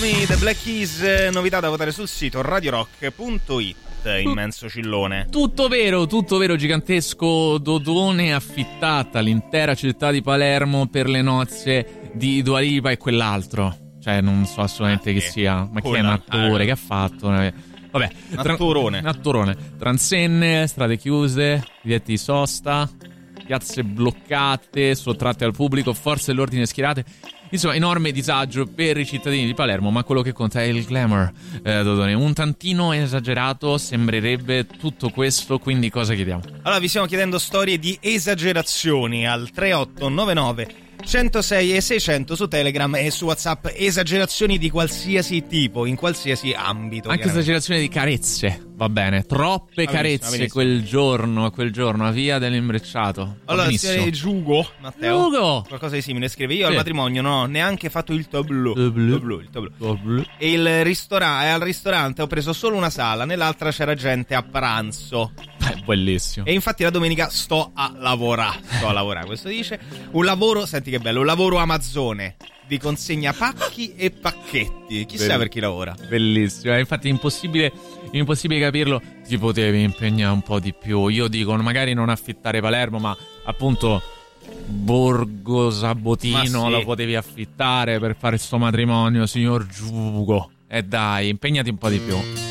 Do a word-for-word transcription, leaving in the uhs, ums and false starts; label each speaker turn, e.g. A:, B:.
A: The Black Keys, novità da votare sul sito radiorock punto it. Immenso cillone.
B: Tutto vero, tutto vero, gigantesco dodone affittata l'intera città di Palermo per le nozze di Dua Lipa e quell'altro. Cioè non so assolutamente
A: ah,
B: chi
A: sì.
B: sia. Ma
A: Come
B: chi è un
A: no?
B: attore,
A: ah,
B: che ha fatto? Vabbè,
A: un attorone.
B: Un attorone. Transenne, strade chiuse, vietti di sosta, piazze bloccate, sottratte al pubblico, forze dell'ordine schierate. Insomma, enorme disagio per i cittadini di Palermo, ma quello che conta è il glamour, eh, Dodone. Un tantino esagerato sembrerebbe tutto questo, quindi cosa chiediamo?
A: Allora, vi stiamo chiedendo storie di esagerazioni al tre otto nove nove centosei e seicento su Telegram e su WhatsApp. Esagerazioni di qualsiasi tipo, in qualsiasi ambito.
B: Anche esagerazioni di carezze, va bene. Troppe
A: va
B: carezze
A: benissimo, benissimo.
B: quel giorno, quel giorno, a via dell'imbricciato.
A: Allora, il signore Giugo, Matteo,
B: Giugo!
A: qualcosa di simile, scrive: io
B: sì.
A: al matrimonio non ho neanche fatto il tableau.
B: Tableau.
A: Tableau, il tableau.
B: Tableau.
A: E il ristorante, al ristorante ho preso solo una sala, nell'altra c'era gente a pranzo.
B: È bellissimo.
A: E infatti la domenica sto a lavorare. Sto a lavorare, questo dice. Un lavoro, senti che bello, un lavoro Amazzone. Vi consegna pacchi e pacchetti. Chissà
B: Bello.
A: per chi lavora.
B: Bellissimo, eh, infatti è impossibile, impossibile capirlo. Ti potevi impegnare un po' di più. Io dico, magari non affittare Palermo, ma appunto Borgo Sabotino
A: Ma sì.
B: lo potevi affittare per fare sto matrimonio, signor Giugo. E dai, impegnati un po' di più.